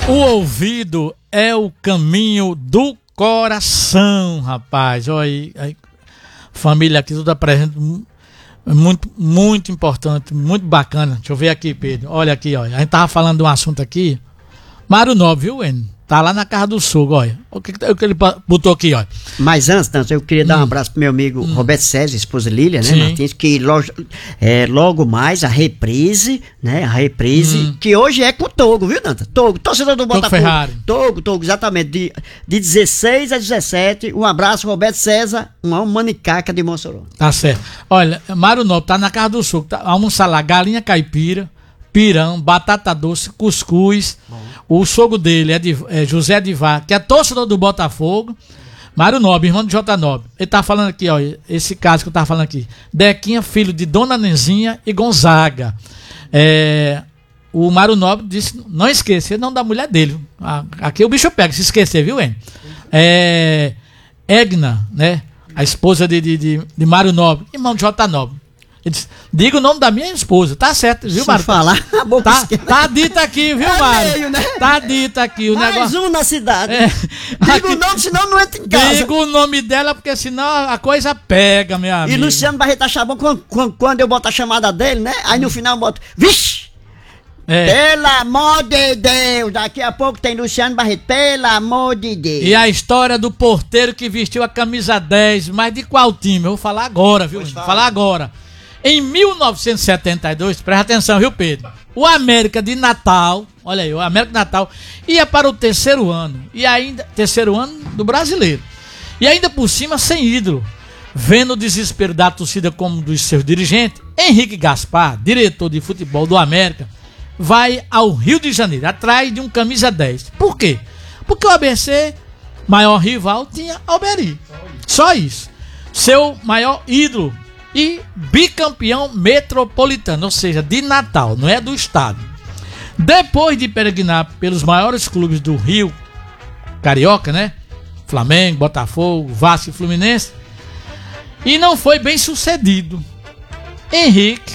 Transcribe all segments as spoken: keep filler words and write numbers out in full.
O ouvido é o caminho do coração, rapaz. Olha aí, aí família aqui toda presente, muito, muito importante, muito bacana. Deixa eu ver aqui, Pedro. Olha aqui, olha. A gente tava falando de um assunto aqui. Mário Nobre, viu, Enio? Tá lá na Casa do Sul, olha. O que, o que ele botou aqui, olha. Mas antes, Dantas, eu queria dar hum. um abraço pro meu amigo hum. Roberto César, esposa Lília, né, Sim. Martins, que logo, é, logo mais a reprise, né, a reprise, Hum. que hoje é com Togo, viu, Dantas? Togo, torcedor do Botafogo. Ferrari. Togo, Togo, exatamente, de, de dezesseis a dezessete, um abraço, Roberto César, uma manicaca de Mossoró. Tá certo. Olha, Mário Nobre tá na Casa do Sul, tá, almoçar lá, galinha caipira, pirão, batata doce, cuscuz. Bom. O sogro dele é, de, é José Divar, que é torcedor do Botafogo. Mário Nobre, irmão de J. Nobre. Ele tá falando aqui, ó, esse caso que eu tava falando aqui. Dequinha, filho de Dona Nenzinha e Gonzaga. É, o Mário Nobre disse, não esquecer não da mulher dele. Aqui o bicho pega, se esquecer, viu, hein? É, Egna, né? A esposa de, de, de, de Mário Nobre, irmão de J. Nobre. Ele disse, diga o nome da minha esposa, tá certo, viu, Mário? falar, a boca tá, tá dito aqui, viu, é Mário? meio, né? Tá dito aqui o Mais negócio. um na cidade. É. Diga Aqui, o nome, senão não entra em casa. diga o nome dela, porque senão a coisa pega, minha amiga. E Luciano Barreto achava bom quando, quando, quando eu boto a chamada dele, né? Aí no final eu boto, vixe! É. Pelo amor de Deus! Daqui a pouco tem Luciano Barreto, pelo amor de Deus! E a história do porteiro que vestiu a camisa dez, mas de qual time? Eu vou falar agora, viu? Vou falar agora. Em mil novecentos e setenta e dois, presta atenção, viu, Pedro? O América de Natal, olha aí, o América de Natal ia para o terceiro ano, e ainda, terceiro ano do brasileiro, e ainda por cima sem ídolo. Vendo o desespero da torcida como dos seus dirigentes, Henrique Gaspar, diretor de futebol do América, vai ao Rio de Janeiro, atrás de um camisa dez. Por quê? Porque o A B C, maior rival, tinha Alberi. Só isso. Seu maior ídolo e bicampeão metropolitano, ou seja, de Natal, não é do estado. Depois de peregrinar pelos maiores clubes do Rio, Carioca, né? Flamengo, Botafogo, Vasco e Fluminense, e não foi bem sucedido. Henrique,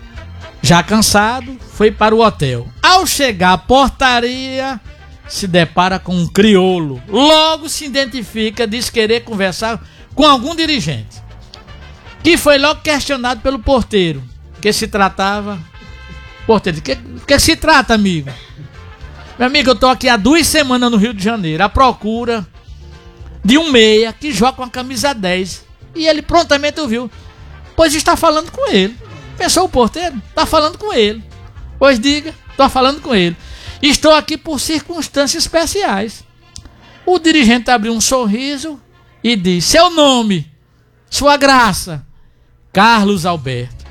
já cansado, foi para o hotel. Ao chegar à portaria, se depara com um crioulo. Logo se identifica, diz querer conversar com algum dirigente, que foi logo questionado pelo porteiro, que se tratava... Porteiro, que, que se trata, amigo? Meu amigo, eu tô aqui há duas semanas no Rio de Janeiro, à procura de um meia que joga com a camisa dez. E ele prontamente ouviu. Pois está falando com ele. Pensou o porteiro? Está falando com ele. Pois diga, estou falando com ele. Estou aqui por circunstâncias especiais. O dirigente abriu um sorriso e disse, seu nome, sua graça, Carlos Alberto.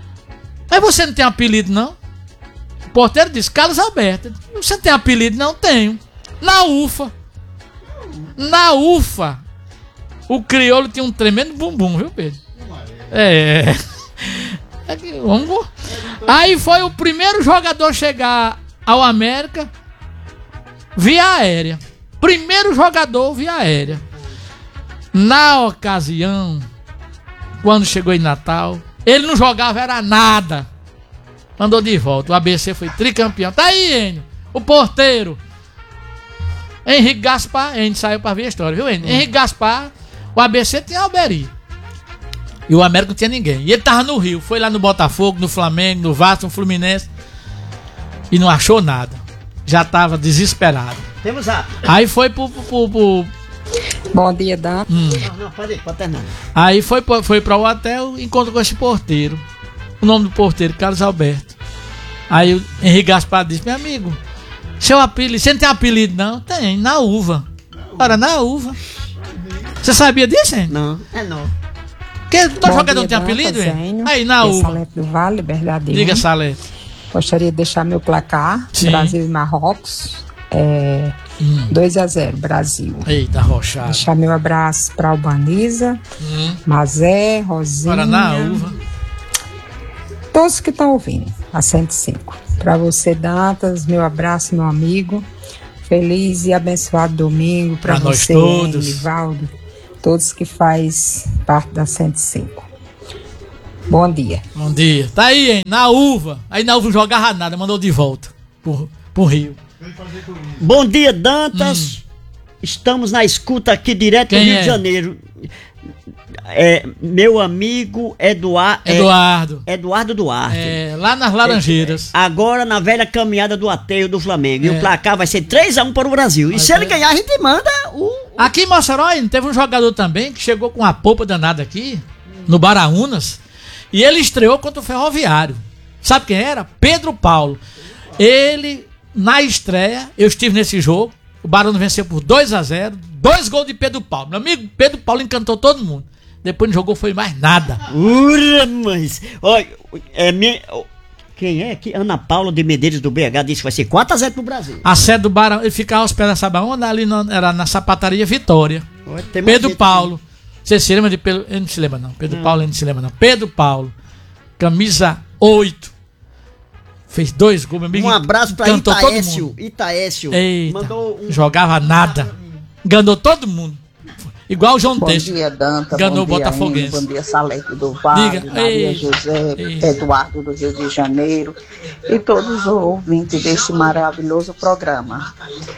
Mas você não tem apelido, não? O porteiro disse, Carlos Alberto. Você não tem apelido? Não tenho. Na U F A. Na U F A. O crioulo tinha um tremendo bumbum, viu, Pedro? É. Vamos. Aí foi o primeiro jogador a chegar ao América via aérea. Primeiro jogador via aérea. Na ocasião, quando chegou em Natal, ele não jogava, era nada. Mandou de volta. O A B C foi tricampeão. Tá aí, Enio. O porteiro. Henrique Gaspar. Enio saiu pra ver a história, viu, Enio? Hum. Henrique Gaspar. O A B C tinha Alberi. E o América não tinha ninguém. E ele tava no Rio. Foi lá no Botafogo, no Flamengo, no Vasco, no Fluminense. E não achou nada. Já tava desesperado. Temos a... Aí foi pro... pro, pro, pro... Bom dia, Dan. Hum. Não, não, pode ir, pode terminar. Aí foi, foi pra o hotel e encontrou com esse porteiro. O nome do porteiro, Carlos Alberto. Aí o Henrique Gaspar disse, meu amigo, seu apelido... Você não tem apelido, não? Tem, na uva. Ora, na uva. Você sabia disso, hein? Não, é não. Que todo jogador não tem apelido, hein? Aí, na uva. Salete do Vale, Liberdade. Diga, Salete. Gostaria de deixar meu placar. Sim. Brasil e Marrocos. É, hum. dois a zero, Brasil. Eita, rochado. Deixar meu abraço para Albaniza, hum. Mazé, Rosinha. Ora, na uva. Todos que estão ouvindo, a cento e cinco. Para você, Dantas, meu abraço, meu amigo. Feliz e abençoado domingo para você, Nivaldo. Todos que faz parte da cento e cinco. Bom dia. Bom dia. Tá aí, hein? Na uva. Aí na uva não jogava nada, mandou de volta pro, pro Rio. Bom dia, Dantas. Hum. Estamos na escuta aqui direto Quem do Rio é? de Janeiro. É, meu amigo Eduard, Eduardo. É, Eduardo Duarte. É, lá nas Laranjeiras. É, agora na velha caminhada do ateio do Flamengo. E É. o placar vai ser três a um para o Brasil. E Mas se ele é. ganhar, a gente manda o. Aqui em Mossoró, teve um jogador também que chegou com uma polpa danada aqui, no Baraunas, e ele estreou contra o Ferroviário. Sabe quem era? Pedro Paulo. Ele, na estreia, eu estive nesse jogo, o Baraunas venceu por dois a zero, dois gols de Pedro Paulo. Meu amigo, Pedro Paulo encantou todo mundo. Depois não jogou, foi mais nada. Ura, mas. Olha, é minha. Quem é aqui? Ana Paula de Medeiros do B H disse que vai ser quatro a zero pro Brasil. A sede do Barão, ele ficava aos pés da Sabaúna, ali no, era na sapataria Vitória. Olha, tem mais Pedro gente Paulo. Você se lembra de Pedro? Ele não se lembra, não. Pedro Não. Paulo, ele não se lembra, não. Pedro Paulo, camisa oito. Fez dois gols, meu aqui. amigo. Um abraço pra Cantou todo Itaécio. mundo. Itaécio. Eita, Mandou um. jogava nada. Enganou todo mundo. Igual o João Bom Teixeira. dia, Danta. Enganou bom o dia, Botafoguense. Eno, bom dia, Salete do Vale, Diga. Maria Ei, José, ei. Eduardo do Rio de Janeiro e todos os ouvintes deste maravilhoso programa.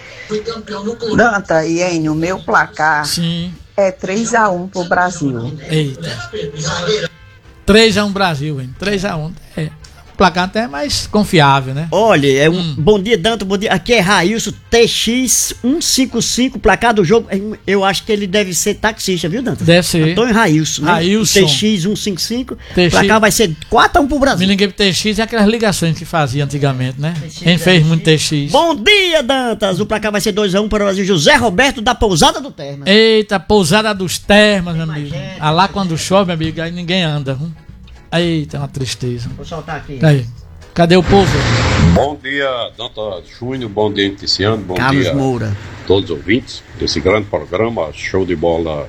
Danta e Enio, meu placar Sim. é três a um pro Brasil. Eita. três a um Brasil, hein? três a um. É. O placar até é mais confiável, né? Olha, é um Hum. bom dia, Danto, bom dia. Aqui é Railson T X cento e cinquenta e cinco, placar do jogo. Eu acho que ele deve ser taxista, viu, Danto? Deve ser. Antônio Railson, né? Railson. T X cento e cinquenta e cinco, T X. placar vai ser quatro a um pro Me Brasil. liguei pro T X e aquelas ligações que fazia antigamente, né? Quem fez muito T X. Bom dia, Dantas. O placar vai ser dois a um para o Brasil. José Roberto da Pousada do Terma. Eita, pousada dos Termas, meu amigo. Ah, lá quando chove, meu amigo, aí ninguém anda. Hum. Eita, é uma tristeza. Vou soltar aqui. Aí, cadê o povo? Bom dia, Danta Júnior, bom dia, Ticiano, bom Carlos dia Moura. a todos os ouvintes desse grande programa, show de bola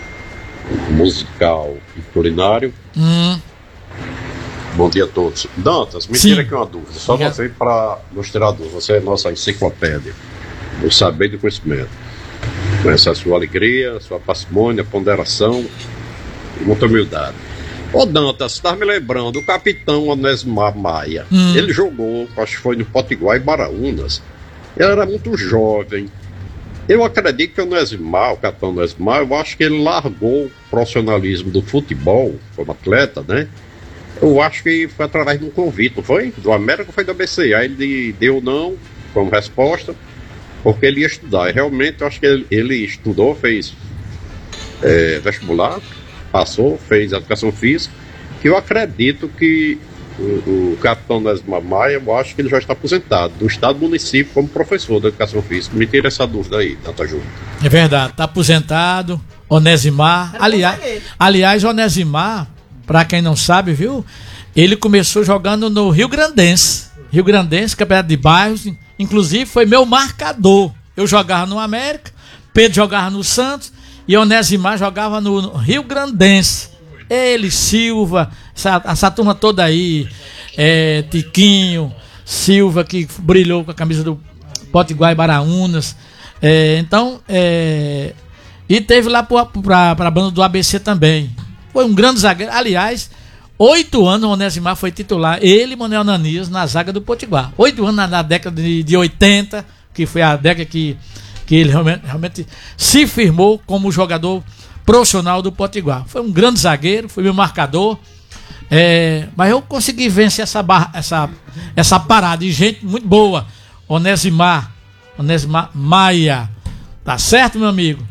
musical e culinário. Hum, Bom dia a todos. Dantas, me Sim. tira aqui uma dúvida, só Diga. você para nos tirar dúvida, você é nossa enciclopédia, o saber do conhecimento. Conhece a sua alegria, a sua parcimônia, ponderação e muita humildade. Ô Dantas, você tá me lembrando, o capitão Onésimar Maia, Hum. ele jogou, acho que foi no Potiguar e Baraunas, ele era muito jovem. Eu acredito que o Onésimar, o capitão Onésimar, eu acho que ele largou o profissionalismo do futebol como atleta, né? Eu acho que foi através de um convite, não foi? Do América ou foi do A B C? Aí ele deu não como resposta, porque ele ia estudar. E realmente eu acho que ele, ele estudou, fez é, vestibular, passou, fez educação física, que eu acredito que o, o capitão Onésimar Maia, eu acho que ele já está aposentado do estado do município como professor de educação física. Me tira essa dúvida aí, Tanta Júnior. é verdade, tá aposentado. Onésimar. Aliás, aliás, Onésimar, pra quem não sabe, viu? Ele começou jogando no Rio Grandense. Rio Grandense, campeonato de bairros. Inclusive, foi meu marcador. Eu jogava no América, Pedro jogava no Santos e Onésimar jogava no Rio Grandense. Ele, Silva, essa, essa turma toda aí, é, Tiquinho, Silva, que brilhou com a camisa do Potiguar e Baraunas. É, então, é, e teve lá pra, pra, pra banda do A B C também. Foi um grande zagueiro. Aliás, oito anos o Onésimar foi titular. Ele e Manuel Ananias na zaga do Potiguar. Oito anos na, na década de, de oitenta, que foi a década que, que ele realmente, realmente se firmou como jogador profissional do Potiguar. Foi um grande zagueiro, foi meu marcador. É, mas eu consegui vencer essa, barra, essa, essa parada de gente muito boa. Onésimar, Onésimar Maia. Tá certo, meu amigo?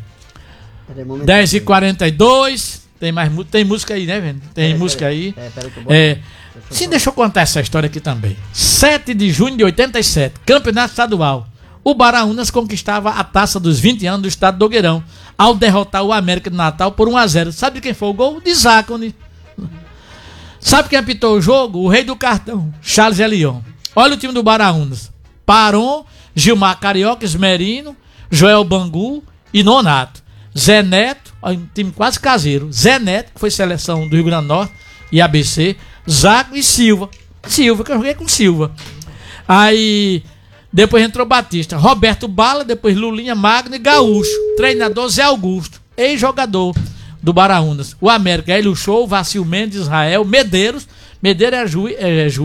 dez e quarenta e dois. Tem mais tem música aí, né, velho? Tem É, música pera- aí. é, pera que eu vou- É, sim, deixa eu contar essa história aqui também. sete de junho de oitenta e sete, campeonato estadual. O Baraunas conquistava a taça dos vinte anos do estado do Dogueirão, ao derrotar o América de Natal por um a zero. Sabe de quem foi o gol? De Zácone. Sabe quem apitou o jogo? O rei do cartão, Charles Elion. Olha o time do Baraunas. Paron, Gilmar Carioca, Esmerino, Joel Bangu e Nonato. Zé Neto, ó, um time quase caseiro. Zé Neto, que foi seleção do Rio Grande do Norte e A B C. Zago e Silva. Silva, que eu joguei com Silva. Aí, depois entrou Batista. Roberto Bala, depois Lulinha, Magno e Gaúcho. Treinador Zé Augusto, ex-jogador do Baraunas. O América, Hélio Show, Vacil Mendes, Israel, Medeiros. Medeiros é juiz. É, ju